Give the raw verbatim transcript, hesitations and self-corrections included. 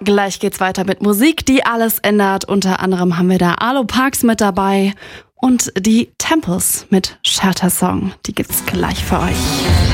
Gleich geht's weiter mit Musik, die alles ändert. Unter anderem haben wir da Arlo Parks mit dabei und die Temples mit Shelter Song. Die gibt's gleich für euch.